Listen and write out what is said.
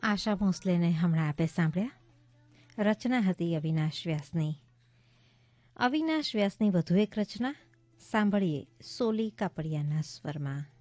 આશા ભોંસલેને હમણાં આપે સાંભળ્યા. રચના હતી અવિનાશ વ્યાસની. અવિનાશ વ્યાસની વધુ એક રચના સાંભળીએ સોલી કાપડિયાના સ્વરમાં.